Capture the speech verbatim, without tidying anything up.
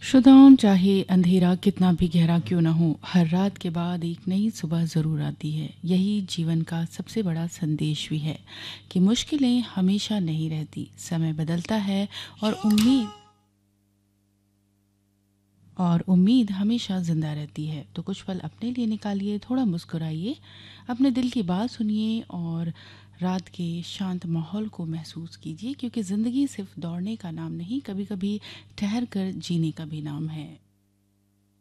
श्रोताओं, चाहे अंधेरा कितना भी गहरा क्यों ना हो, हर रात के बाद एक नई सुबह ज़रूर आती है। यही जीवन का सबसे बड़ा संदेश भी है कि मुश्किलें हमेशा नहीं रहती, समय बदलता है और उम्मीद और उम्मीद हमेशा ज़िंदा रहती है। तो कुछ पल अपने लिए निकालिए, थोड़ा मुस्कुराइए, अपने दिल की बात सुनिए और रात के शांत माहौल को महसूस कीजिए, क्योंकि ज़िंदगी सिर्फ दौड़ने का नाम नहीं, कभी कभी ठहर कर जीने का भी नाम है।